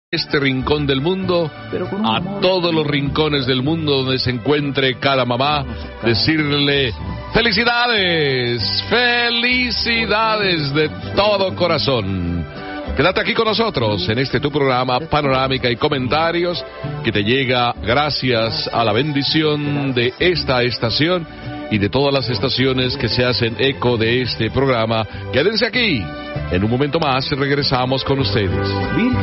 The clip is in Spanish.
este rincón del mundo, a todos los rincones del mundo donde se encuentre cada mamá, decirle felicidades, felicidades de todo corazón. Quédate aquí con nosotros en este tu programa Panorámica y Comentarios, que te llega gracias a la bendición de esta estación y de todas las estaciones que se hacen eco de este programa. Quédense aquí, en un momento más regresamos con ustedes.